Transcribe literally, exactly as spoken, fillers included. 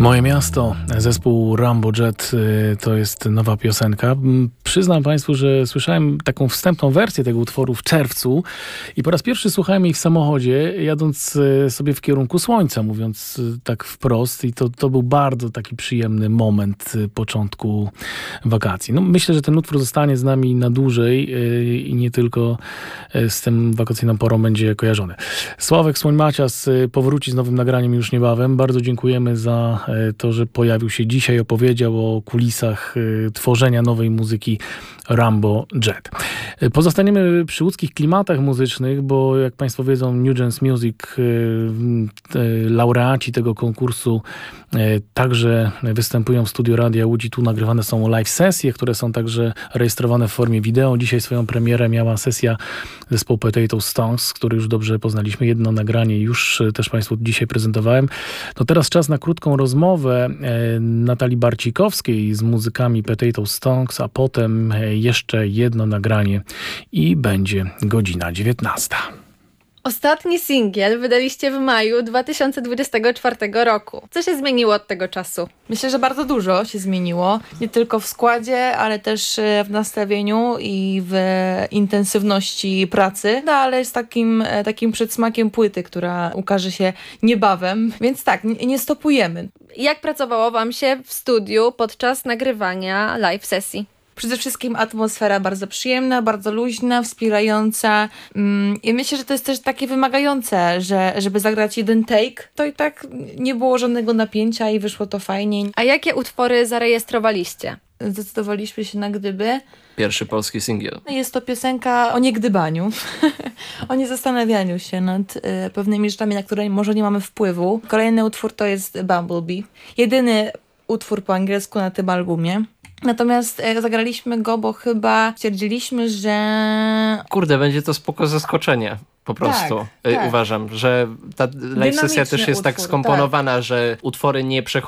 Moje miasto, zespół Rambo Jet, to jest nowa piosenka. Przyznam Państwu, że słyszałem taką wstępną wersję tego utworu w czerwcu i po raz pierwszy słuchałem jej w samochodzie, jadąc sobie w kierunku słońca, mówiąc tak wprost, i to, to był bardzo taki przyjemny moment początku wakacji. No, myślę, że ten utwór zostanie z nami na dłużej i nie tylko z tym wakacyjną porą będzie kojarzony. Sławek Słoń-Macias powróci z nowym nagraniem już niebawem. Bardzo dziękujemy za to, że pojawił się dzisiaj, opowiedział o kulisach tworzenia nowej muzyki Rambo Jet. Pozostaniemy przy łódzkich klimatach muzycznych, bo jak Państwo wiedzą, New Gens Music, laureaci tego konkursu także występują w studiu Radia Łódź. Tu nagrywane są live sesje, które są także rejestrowane w formie wideo. Dzisiaj swoją premierę miała sesja zespołu Potato Stonks, który już dobrze poznaliśmy. Jedno nagranie już też Państwu dzisiaj prezentowałem. No teraz czas na krótką rozmowę Natalii Barcikowskiej z muzykami Potato Stonks, a potem jeszcze jedno nagranie i będzie godzina dziewiętnasta. Ostatni singiel wydaliście w maju dwa tysiące dwudziestego czwartego roku. Co się zmieniło od tego czasu? Myślę, że bardzo dużo się zmieniło. Nie tylko w składzie, ale też w nastawieniu i w intensywności pracy. No ale z takim, takim przedsmakiem płyty, która ukaże się niebawem. Więc tak, nie, nie stopujemy. Jak pracowało Wam się w studiu podczas nagrywania live sesji? Przede wszystkim atmosfera bardzo przyjemna, bardzo luźna, wspierająca i myślę, że to jest też takie wymagające, że żeby zagrać jeden take, to i tak nie było żadnego napięcia i wyszło to fajnie. A jakie utwory zarejestrowaliście? Zdecydowaliśmy się na Gdyby. Pierwszy polski singiel. Jest to piosenka o niegdybaniu, o niezastanawianiu się nad y, pewnymi rzeczami, na które może nie mamy wpływu. Kolejny utwór to jest Bumblebee. Jedyny utwór po angielsku na tym albumie. Natomiast e, zagraliśmy go, bo chyba stwierdziliśmy, że... Kurde, będzie to spoko zaskoczenie. Po prostu tak, y, tak. Uważam, że ta live sesja też jest utwór, tak skomponowana, tak. że utwory nie przechodzą